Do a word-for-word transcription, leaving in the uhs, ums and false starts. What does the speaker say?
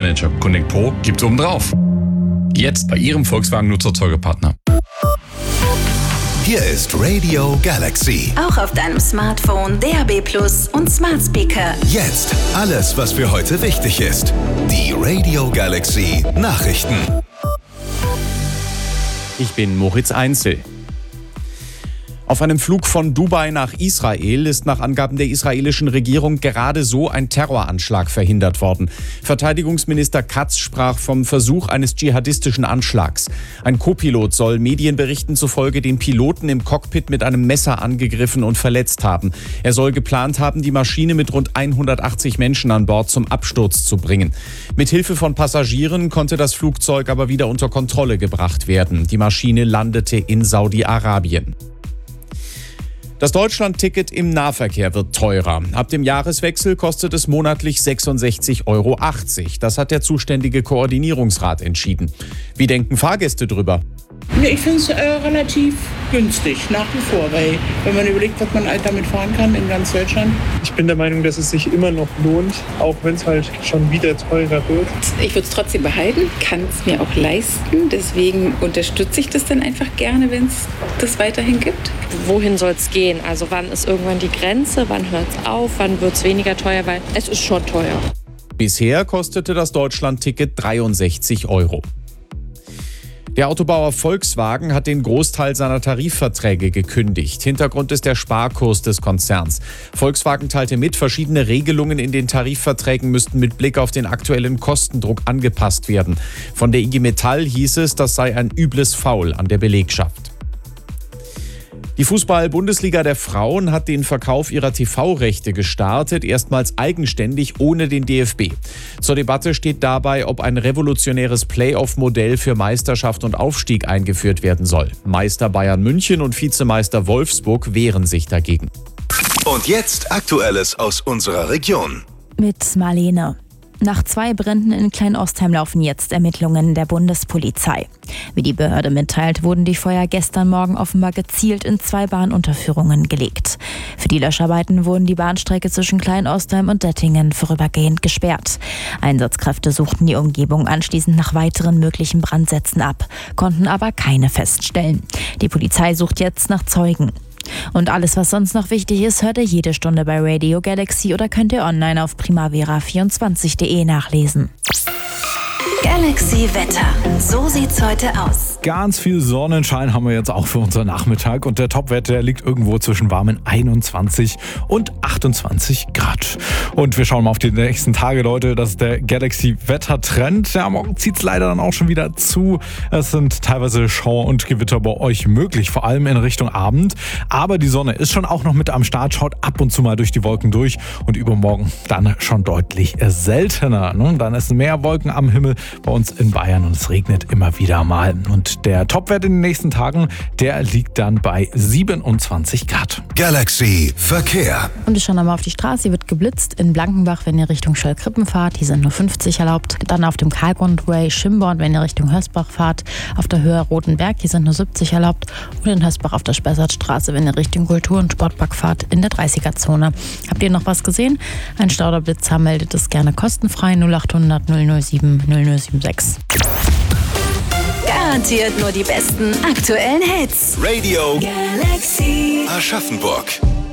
Manager Connect Pro gibt's oben drauf. Jetzt bei Ihrem Volkswagen-Nutzerfolgepartner. Hier ist Radio Galaxy. Auch auf deinem Smartphone, D A B Plus und Smart Speaker. Jetzt alles, was für heute wichtig ist. Die Radio Galaxy Nachrichten. Ich bin Moritz Einzel. Auf einem Flug von Dubai nach Israel ist nach Angaben der israelischen Regierung gerade so ein Terroranschlag verhindert worden. Verteidigungsminister Katz sprach vom Versuch eines dschihadistischen Anschlags. Ein Co-Pilot soll Medienberichten zufolge den Piloten im Cockpit mit einem Messer angegriffen und verletzt haben. Er soll geplant haben, die Maschine mit rund hundertachtzig Menschen an Bord zum Absturz zu bringen. Mit Hilfe von Passagieren konnte das Flugzeug aber wieder unter Kontrolle gebracht werden. Die Maschine landete in Saudi-Arabien. Das Deutschland-Ticket im Nahverkehr wird teurer. Ab dem Jahreswechsel kostet es monatlich sechsundsechzig Euro achtzig. Das hat der zuständige Koordinierungsrat entschieden. Wie denken Fahrgäste drüber? Ich finde es äh, relativ günstig, nach wie vor, weil wenn man überlegt, was man halt damit fahren kann in ganz Deutschland. Ich bin der Meinung, dass es sich immer noch lohnt, auch wenn es halt schon wieder teurer wird. Ich würde es trotzdem behalten, kann es mir auch leisten. Deswegen unterstütze ich das dann einfach gerne, wenn es das weiterhin gibt. Wohin soll es gehen? Also wann ist irgendwann die Grenze? Wann hört es auf? Wann wird es weniger teuer? Weil es ist schon teuer. Bisher kostete das Deutschland-Ticket dreiundsechzig Euro. Der Autobauer Volkswagen hat den Großteil seiner Tarifverträge gekündigt. Hintergrund ist der Sparkurs des Konzerns. Volkswagen teilte mit, verschiedene Regelungen in den Tarifverträgen müssten mit Blick auf den aktuellen Kostendruck angepasst werden. Von der I G Metall hieß es, das sei ein übles Foul an der Belegschaft. Die Fußball-Bundesliga der Frauen hat den Verkauf ihrer T V-Rechte gestartet, erstmals eigenständig ohne den D F B. Zur Debatte steht dabei, ob ein revolutionäres Playoff-Modell für Meisterschaft und Aufstieg eingeführt werden soll. Meister Bayern München und Vizemeister Wolfsburg wehren sich dagegen. Und jetzt Aktuelles aus unserer Region. Mit Marlene. Nach zwei Bränden in Kleinostheim laufen jetzt Ermittlungen der Bundespolizei. Wie die Behörde mitteilt, wurden die Feuer gestern Morgen offenbar gezielt in zwei Bahnunterführungen gelegt. Für die Löscharbeiten wurden die Bahnstrecke zwischen Kleinostheim und Dettingen vorübergehend gesperrt. Einsatzkräfte suchten die Umgebung anschließend nach weiteren möglichen Brandsätzen ab, konnten aber keine feststellen. Die Polizei sucht jetzt nach Zeugen. Und alles, was sonst noch wichtig ist, hört ihr jede Stunde bei Radio Galaxy oder könnt ihr online auf primavera vierundzwanzig punkt de nachlesen. Galaxy Wetter. So sieht's heute aus. Ganz viel Sonnenschein haben wir jetzt auch für unseren Nachmittag und der Topwert, der liegt irgendwo zwischen warmen einundzwanzig und achtundzwanzig Grad. Und wir schauen mal auf die nächsten Tage, Leute. Das ist der Galaxy-Wetter-Trend. Ja, morgen zieht's leider dann auch schon wieder zu. Es sind teilweise Schauer und Gewitter bei euch möglich, vor allem in Richtung Abend. Aber die Sonne ist schon auch noch mit am Start, schaut ab und zu mal durch die Wolken durch und übermorgen dann schon deutlich seltener. Dann ist mehr Wolken am Himmel bei uns in Bayern und es regnet immer wieder mal. Und der Topwert in den nächsten Tagen, der liegt dann bei siebenundzwanzig Grad. Galaxy Verkehr. Und wir schauen einmal auf die Straße. Hier wird geblitzt in Blankenbach, wenn ihr Richtung Schöllkrippen fahrt. Hier sind nur fünfzig erlaubt. Dann auf dem Karlgrundway Schimborn, wenn ihr Richtung Hörsbach fahrt. Auf der Höhe Rotenberg, hier sind nur siebzig erlaubt. Und in Hörsbach auf der Spessartstraße, wenn ihr Richtung Kultur- und Sportpark fahrt, in der dreißiger-Zone. Habt ihr noch was gesehen? Ein Stauderblitzer meldet es gerne kostenfrei. null achthundert null null sieben null null sieben sechs. Garantiert nur die besten aktuellen Hits. Radio Galaxy. Aschaffenburg.